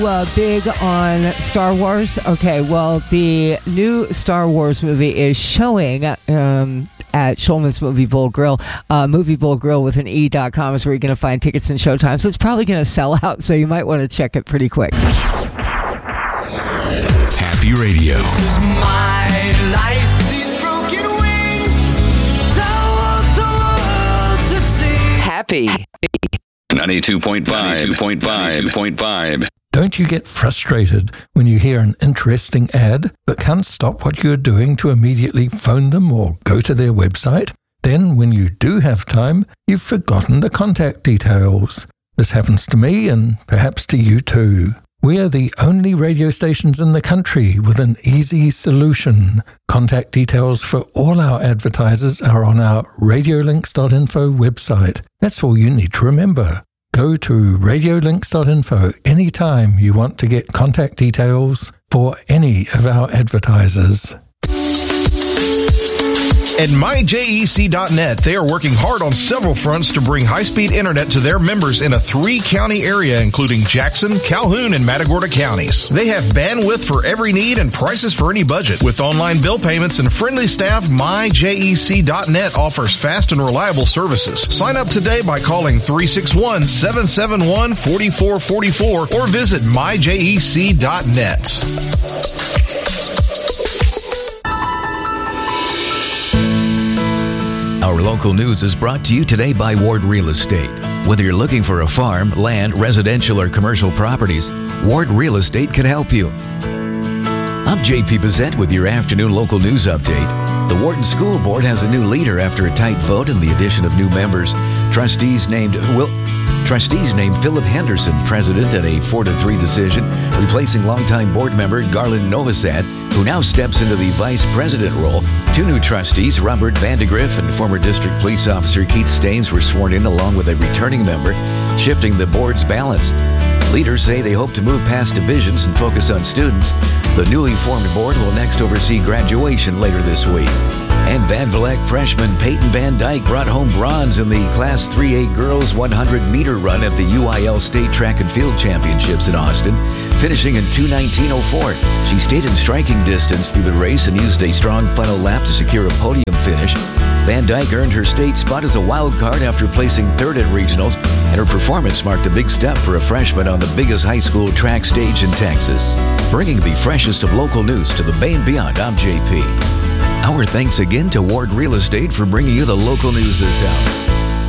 Big on Star Wars? Okay, well, the new Star Wars movie is showing at Shulman's Movie Bowl Grill. Movie Bowl Grill with an E.com is where you're going to find tickets and showtime. So it's probably going to sell out, so you might want to check it pretty quick. Happy Radio. This is my life. These broken wings. Don't want the world to see. Happy. 92.5. Don't you get frustrated when you hear an interesting ad but can't stop what you're doing to immediately phone them or go to their website? Then, when you do have time, you've forgotten the contact details. This happens to me and perhaps to you too. We are the only radio stations in the country with an easy solution. Contact details for all our advertisers are on our radiolinks.info website. That's all you need to remember. Go to radiolinks.info anytime you want to get contact details for any of our advertisers. At myjec.net, they are working hard on several fronts to bring high-speed internet to their members in a 3-county area, including Jackson, Calhoun, and Matagorda counties. They have bandwidth for every need and prices for any budget. With online bill payments and friendly staff, myjec.net offers fast and reliable services. Sign up today by calling 361-771-4444 or visit myjec.net. Our local news is brought to you today by Ward Real Estate. Whether you're looking for a farm, land, residential, or commercial properties, Ward Real Estate can help you. I'm J.P. Bissett with your afternoon local news update. The Wharton School Board has a new leader after a tight vote and the addition of new members. Trustees named Philip Henderson president in a 4-3 decision, replacing longtime board member Garland Novosad, who now steps into the vice president role. 2 new trustees, Robert Vandegrift and former district police officer Keith Staines, were sworn in along with a returning member, shifting the board's balance. Leaders say they hope to move past divisions and focus on students. The newly formed board will next oversee graduation later this week. And Van Vleck freshman Peyton Van Dyke brought home bronze in the Class 3A Girls 100-meter run at the UIL State Track and Field Championships in Austin, finishing in 2:19.04. She stayed in striking distance through the race and used a strong final lap to secure a podium finish. Van Dyke earned her state spot as a wild card after placing 3rd at regionals, and her performance marked a big step for a freshman on the biggest high school track stage in Texas. Bringing the freshest of local news to the Bay and beyond, I'm JP. Our thanks again to Ward Real Estate for bringing you the local news this hour.